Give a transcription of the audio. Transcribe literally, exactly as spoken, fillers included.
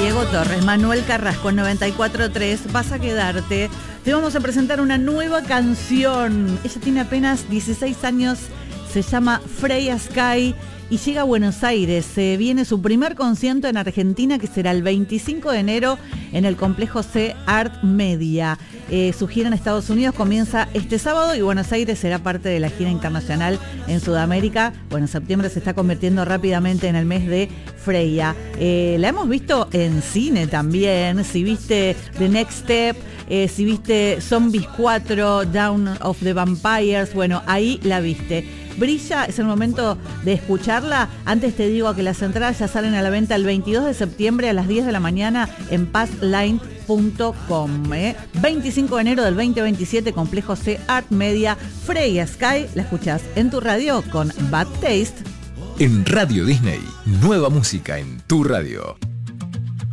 Diego Torres, Manuel Carrasco en noventa y cuatro tres, Vas a quedarte. Te vamos a presentar una nueva canción. Ella tiene apenas dieciséis años, se llama Freya Sky y llega a Buenos Aires. Se viene su primer concierto en Argentina, que será el veinticinco de enero en el Complejo C Art Media. Eh, su gira en Estados Unidos comienza este sábado y Buenos Aires será parte de la gira internacional en Sudamérica. Bueno, septiembre se está convirtiendo rápidamente en el mes de Freya. Eh, la hemos visto en cine también. Si viste The Next Step, eh, si viste Zombies cuatro, Dawn of the Vampires, bueno, ahí la viste. Brilla, es el momento de escucharla. Antes te digo que las entradas ya salen a la venta el veintidós de septiembre a las diez de la mañana en passline punto com. ¿eh? veinticinco de enero del veinte veintisiete, Complejo C Art Media, Freya Sky. La escuchás en tu radio con Bad Taste. En Radio Disney, nueva música en tu radio.